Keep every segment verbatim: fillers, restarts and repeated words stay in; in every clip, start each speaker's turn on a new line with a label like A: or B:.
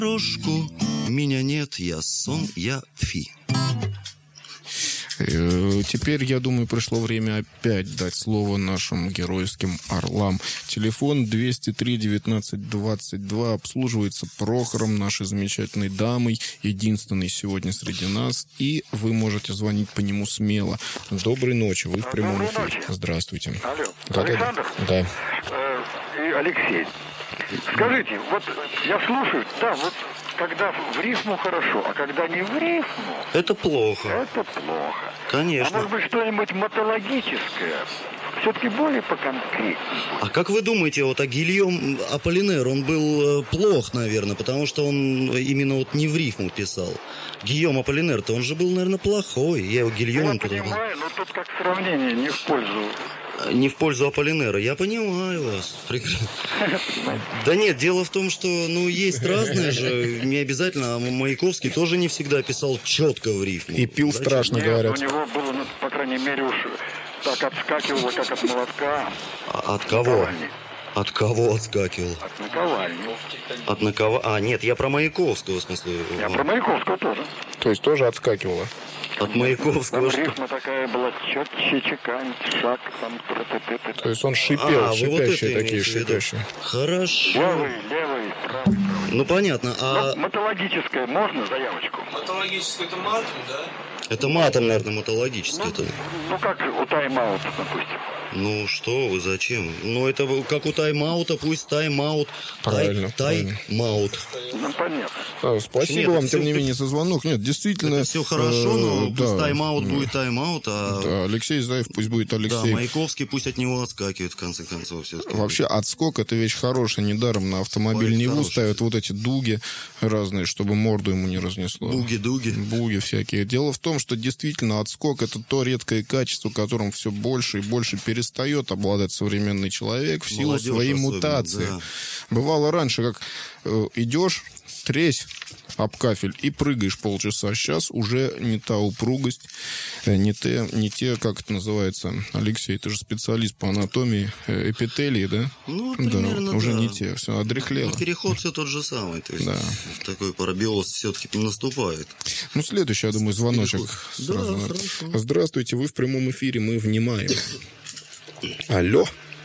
A: дорожку. Меня нет, я сон, я фи.
B: Теперь, я думаю, пришло время опять дать слово нашим геройским орлам. Телефон двести три девятнадцать двадцать два обслуживается Прохором, нашей замечательной дамой, единственной сегодня среди нас, и вы можете звонить по нему смело. Доброй ночи, вы в прямом эфире. Здравствуйте.
C: Алло,
B: да,
C: Александр?
B: Да.
C: Э, и Алексей, скажите, вот я слушаю, да, вот когда в рифму хорошо, а когда не в рифму...
A: Это плохо.
C: Это плохо.
A: Конечно.
C: А может быть, что-нибудь мотологическое? Все-таки более поконкретнее.
A: А как вы думаете, вот а Гильом Аполлинер, он был э, плох, наверное, потому что он именно вот не в рифму писал. Гийом Аполлинер-то, он же был, наверное, плохой. Я его Гильомом...
C: Я понимаю, но тут как сравнение не в пользу...
A: Не в пользу Аполлинера. Я понимаю вас. Прекрасно. Да нет, дело в том, что, ну, есть разные же. Не обязательно. А Маяковский тоже не всегда писал четко в рифму.
B: И пил
A: да,
B: страшно,
C: нет,
B: говорят.
C: у него было, ну, по крайней мере, уж так отскакивало, как от молотка.
A: А от кого? От кого отскакивал?
C: От наковальни.
A: От накова... А, нет, я про Маяковского, в смысле.
C: Я про Маяковского тоже.
B: То есть тоже отскакивало?
A: От Маяковского.
C: Там рифма такая была, четче чеканить, шаг, там...
B: То есть он шипел,
A: а,
B: шипящие
A: вот
B: такие, шипящие.
A: Хорошо.
C: Левый, левый, правый.
A: Ну, понятно. А...
C: Мотологическое можно заявочку?
D: Мотологическое это матом, да?
A: Это матом, наверное, мотологическое.
C: Ну,
A: это...
C: ну как у тайм-аут, допустим.
A: Ну, что вы, зачем? Ну, это как у тайм-аута, пусть тайм-аут.
B: Правильно,
A: тай- тайм-аут.
C: Ну, понятно.
B: А, спасибо
A: Нет,
B: вам,
A: все...
B: тем не менее, за звонок. Нет, действительно...
A: Это все хорошо, но
B: э,
A: пусть
B: да,
A: тайм-аут
B: да.
A: будет тайм-аут, а...
B: Да, Алексей Заев пусть будет Алексей.
A: Да, Маяковский пусть от него отскакивает, в конце концов. Все-таки.
B: Вообще, отскок — это вещь хорошая. Недаром на автомобиль
A: Ой,
B: Неву
A: хороший.
B: ставят вот эти дуги разные, чтобы морду ему не разнесло.
A: Буги-дуги.
B: Буги всякие. Дело в том, что действительно отскок — это то редкое качество, которым все больше и больше перестает обладать современный человек в силу
A: Молодежь
B: своей
A: особенно,
B: мутации.
A: да.
B: Бывало раньше, как э, идешь, тресь об кафель и прыгаешь полчаса. Сейчас уже не та упругость, э, не, те, не те, как это называется, Алексей, ты же специалист по анатомии, э, эпителии, да?
A: Ну,
B: Да,
A: примерно,
B: уже
A: да.
B: не те, все одряхлело.
A: Ну, переход все тот же самый. То есть
B: Да.
A: такой парабиоз все-таки наступает.
B: Ну, следующий, я думаю, звоночек.
A: Переход.
B: Сразу.
A: Да, хорошо.
B: Здравствуйте, вы в прямом эфире, мы внимаем. Алло.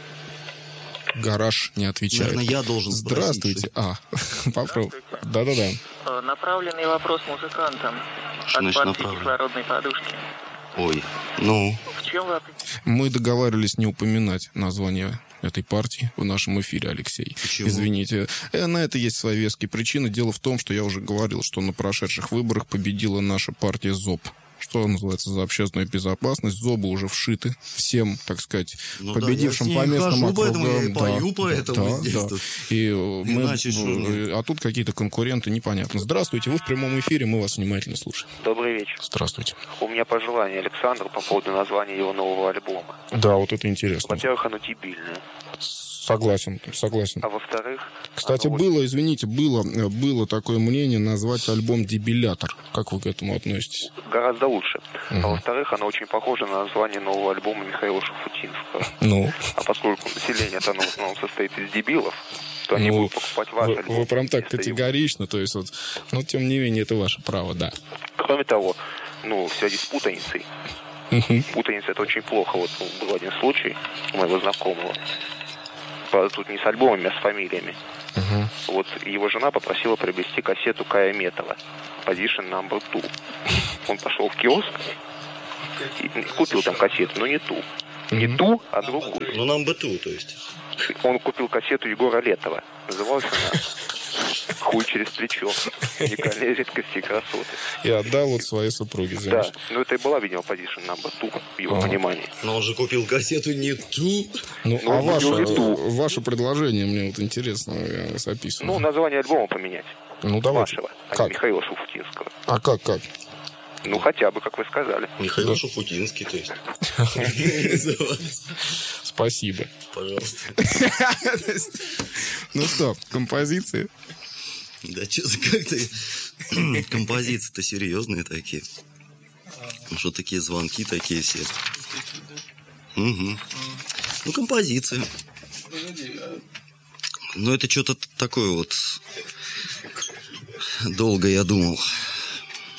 B: Гараж не отвечает.
A: Наверное, я должен спросить.
B: Здравствуйте. А, попробуй. Да-да-да.
E: Направленный вопрос музыкантам
A: Что
E: от
A: значит
E: партии
A: направленный?
E: кислородной подушки.
A: Ой, ну...
E: В чем вы...
B: Мы договаривались не упоминать название этой партии в нашем эфире, Алексей.
A: Почему?
B: Извините. Э, на это есть свои веские причины. Дело в том, что я уже говорил, что на прошедших выборах победила наша партия ЗОБ. Что называется, за общественную безопасность. ЗОБы уже вшиты всем, так сказать,
A: Ну
B: победившим
A: да, я
B: по местным
A: хожу, поэтому я и
B: округам.
A: пою, поэтому
B: да,
A: здесь
B: да.
A: тут.
B: И мы,
A: Иначе что, ну?
B: а тут какие-то конкуренты, непонятно. Здравствуйте, вы в прямом эфире, мы вас внимательно слушаем.
F: Добрый вечер.
B: Здравствуйте.
F: У меня пожелание Александру по поводу названия его нового альбома.
B: Да, вот это интересно.
F: Во-первых, оно дебильное.
B: Согласен, согласен.
F: А во-вторых...
B: Кстати,
F: оно
B: было, извините, было, было такое мнение назвать альбом «Дебилятор». Как вы к этому относитесь?
F: гораздо лучше.
B: Мгм.
F: А во-вторых, оно очень похоже на название нового альбома Михаила Шуфутинского.
B: Ну,
F: А поскольку население-то оно в основном состоит из дебилов, то они
B: ну
F: будут покупать ваш
B: вы,
F: альбом.
B: вы прям так
F: вместо его.
B: категорично, то есть вот, но тем не менее это ваше право, да.
F: Кроме того, ну, в связи с путаницей.
B: Мгм.
F: Путаница — это очень плохо. Вот ну, был один случай у моего знакомого. Правда, тут не с альбомами, а с фамилиями.
B: Мгм.
F: Вот его жена попросила приобрести кассету Кая Метова Position Number Two. Он пошел в киоск и купил там кассету, но не ту. Не
B: Мгм.
F: ту, а другую.
A: Ну, нам бы ту, то есть.
F: Он купил кассету Егора Летова. Называлась она «Хуй через плечо». Уникальные редкости и красоты.
B: И отдал вот своей супруге,
F: Да,
B: знаешь.
F: но это и была, видимо, Position Number Two в его
B: Ага.
F: понимании.
A: Но он же купил кассету не ту.
B: Ну,
F: Ну,
B: а
F: ну,
B: ваше,
F: не ту.
B: ваше предложение мне вот интересно, я вас описываю.
F: Ну, название альбома поменять.
B: Ну, давайте.
F: Вашего, а не
B: Как?
F: Михаила Шуфутинского.
B: А как, как?
F: Ну, хотя бы, как вы сказали.
A: Михаил Шуфутинский, то есть.
B: Спасибо.
A: Пожалуйста.
B: Ну что, композиции?
A: Да что-то как-то... Композиции-то серьезные такие. Ну что такие звонки такие все. Угу. Ну, композиции. Ну, это что-то такое вот... Долго я думал.